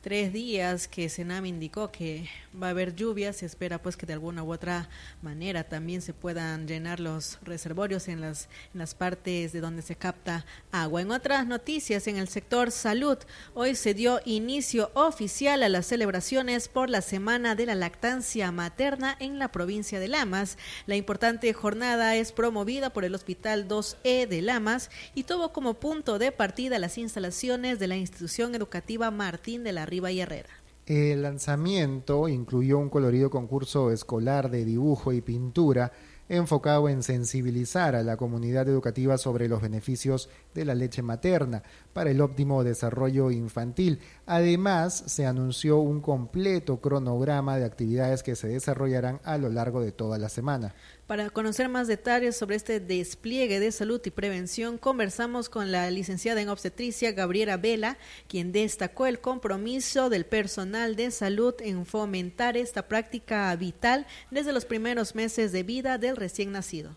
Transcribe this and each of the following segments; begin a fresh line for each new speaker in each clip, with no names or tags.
3 días que Senam indicó que va a haber lluvias. Se espera pues que de alguna u otra manera también se puedan llenar los reservorios en las partes de donde se capta agua. En otras noticias, en el sector salud, hoy se dio inicio oficial a las celebraciones por la Semana de la Lactancia Materna en la provincia de Lamas. La importante jornada es promovida por el Hospital 2E de Lamas y tuvo como punto de partida las instalaciones de la institución educativa Martín de la Riva y Herrera.
El lanzamiento incluyó un colorido concurso escolar de dibujo y pintura enfocado en sensibilizar a la comunidad educativa sobre los beneficios de la leche materna para el óptimo desarrollo infantil. Además, se anunció un completo cronograma de actividades que se desarrollarán a lo largo de toda la semana.
Para conocer más detalles sobre este despliegue de salud y prevención, conversamos con la licenciada en obstetricia Gabriela Vela, quien destacó el compromiso del personal de salud en fomentar esta práctica vital desde los primeros meses de vida del recién nacido.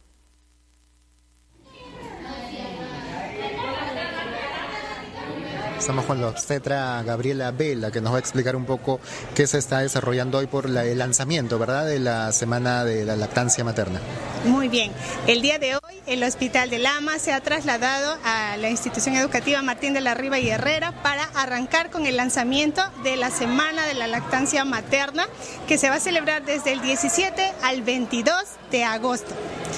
Estamos con la obstetra Gabriela Vela, que nos va a explicar un poco qué se está desarrollando hoy por el lanzamiento, ¿verdad?, de la Semana de la Lactancia Materna.
Muy bien. El día de hoy el Hospital de Lamas se ha trasladado a la institución educativa Martín de la Riva y Herrera para arrancar con el lanzamiento de la Semana de la Lactancia Materna, que se va a celebrar desde el 17 al 22 de agosto.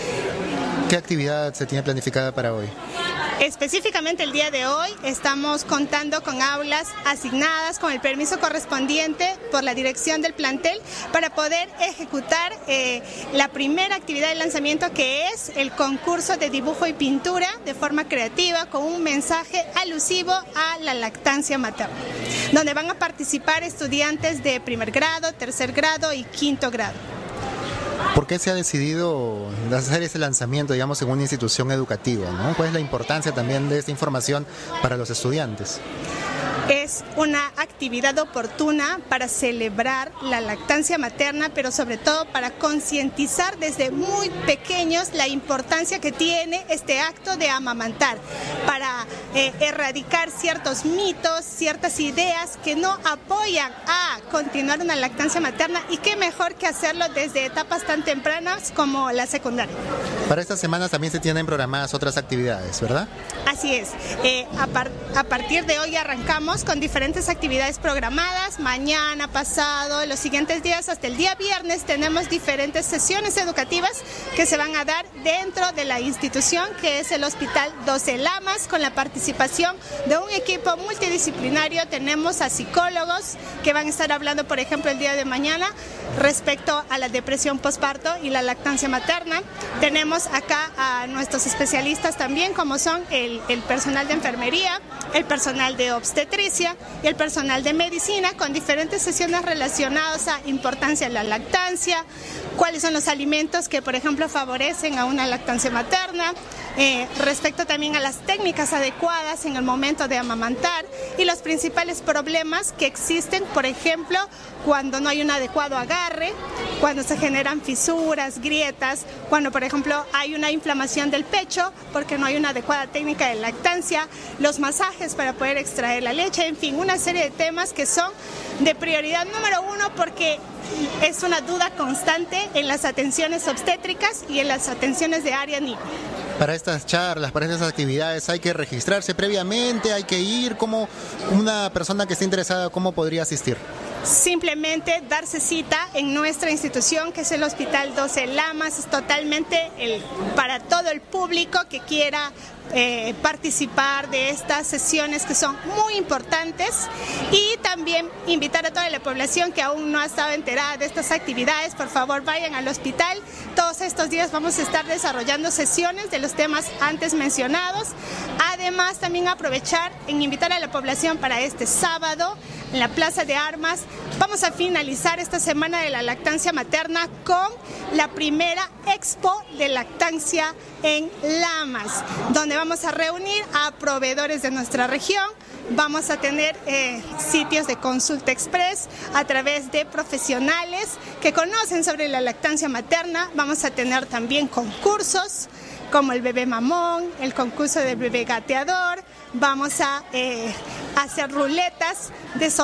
¿Qué actividad se tiene planificada para hoy?
Específicamente el día de hoy estamos contando con aulas asignadas con el permiso correspondiente por la dirección del plantel para poder ejecutar la primera actividad de lanzamiento, que es el concurso de dibujo y pintura de forma creativa con un mensaje alusivo a la lactancia materna, donde van a participar estudiantes de primer grado, tercer grado y quinto grado.
¿Por qué se ha decidido hacer ese lanzamiento, digamos, en una institución educativa, ¿no? ¿Cuál es la importancia también de esta información para los estudiantes?
Es una actividad oportuna para celebrar la lactancia materna, pero sobre todo para concientizar desde muy pequeños la importancia que tiene este acto de amamantar, para erradicar ciertos mitos, ciertas ideas que no apoyan a continuar una lactancia materna, y qué mejor que hacerlo desde etapas tan tempranas como la secundaria.
Para estas semanas también se tienen programadas otras actividades, ¿verdad?
Así es. A partir de hoy arrancamos con diferentes actividades programadas. Mañana, pasado, los siguientes días, hasta el día viernes, tenemos diferentes sesiones educativas que se van a dar dentro de la institución, que es el Hospital 2E Lamas, con la participación de un equipo multidisciplinario. Tenemos a psicólogos que van a estar hablando, por ejemplo, el día de mañana respecto a la depresión postparto y la lactancia materna. Tenemos acá a nuestros especialistas también, como son el personal de enfermería, el personal de obstetricia y el personal de medicina, con diferentes sesiones relacionadas a importancia de la lactancia, cuáles son los alimentos que, por ejemplo, favorecen a una lactancia materna, respecto también a las técnicas adecuadas en el momento de amamantar y los principales problemas que existen, por ejemplo, cuando no hay un adecuado agarre, cuando se generan fisuras, grietas, cuando, por ejemplo, hay una inflamación del pecho porque no hay una adecuada técnica de lactancia, los masajes para poder extraer la leche, en fin, una serie de temas que son de prioridad número 1 porque es una duda constante en las atenciones obstétricas y en las atenciones de área niño.
Para estas charlas, para estas actividades, ¿hay que registrarse previamente? ¿Hay que ir? ¿Cómo una persona que esté interesada, cómo podría asistir?
Simplemente darse cita en nuestra institución, que es el Hospital 2E Lamas. Es totalmente para todo el público que quiera participar de estas sesiones, que son muy importantes, y también invitar a toda la población que aún no ha estado enterada de estas actividades. Por favor, vayan al hospital. Todos estos días vamos a estar desarrollando sesiones de los temas antes mencionados. Además, también aprovechar en invitar a la población para este sábado en la Plaza de Armas. Vamos a finalizar esta Semana de la Lactancia Materna con la primera Expo de Lactancia en Lamas, donde vamos a reunir a proveedores de nuestra región. Vamos a tener sitios de consulta express a través de profesionales que conocen sobre la lactancia materna. Vamos a tener también concursos como el bebé mamón, el concurso del bebé gateador. Vamos a hacer ruletas de